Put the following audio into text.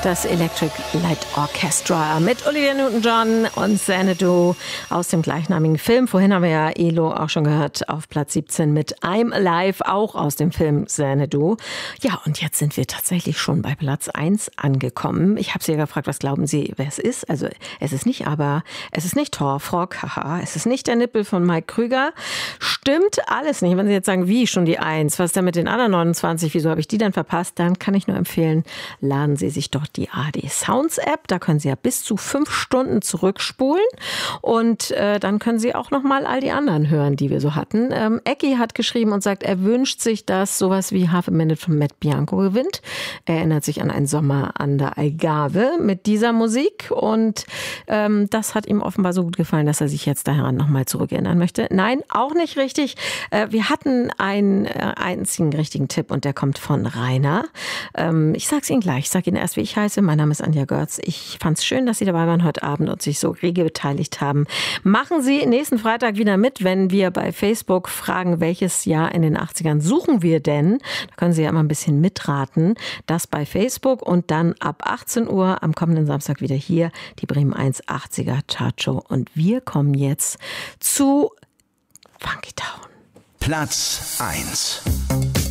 Das Electric Light Orchestra mit Olivia Newton-John und Xanadu aus dem gleichnamigen Film. Vorhin haben wir ja Elo auch schon gehört auf Platz 17 mit I'm Alive, auch aus dem Film Xanadu. Ja, und jetzt sind wir tatsächlich schon bei Platz 1 angekommen. Ich habe Sie ja gefragt, was glauben Sie, wer es ist? Also es ist nicht Torfrock, haha, es ist nicht der Nippel von Mike Krüger. Stimmt alles nicht. Wenn Sie jetzt sagen, wie, schon die 1, was ist denn mit den anderen 29, wieso habe ich die denn verpasst? Dann kann ich nur empfehlen, laden Sie sich doch die AD Sounds App. Da können Sie ja bis zu 5 Stunden zurückspulen und dann können Sie auch noch mal all die anderen hören, die wir so hatten. Ecki hat geschrieben und sagt, er wünscht sich, dass sowas wie Half a Minute von Matt Bianco gewinnt. Er erinnert sich an einen Sommer an der Algarve mit dieser Musik und das hat ihm offenbar so gut gefallen, dass er sich jetzt daran noch mal zurückerinnern möchte. Nein, auch nicht richtig. Wir hatten einen einzigen richtigen Tipp und der kommt von Rainer. Ich sag's Ihnen gleich. Ich sag Ihnen erst, wie ich heiße. Mein Name ist Anja Görz. Ich fand's schön, dass Sie dabei waren heute Abend und sich so rege beteiligt haben. Machen Sie nächsten Freitag wieder mit, wenn wir bei Facebook fragen, welches Jahr in den 80ern suchen wir denn? Da können Sie ja immer ein bisschen mitraten. Das bei Facebook und dann ab 18 Uhr am kommenden Samstag wieder hier die Bremen 1 80er Chartshow. Und wir kommen jetzt zu Funky Town. Platz 1.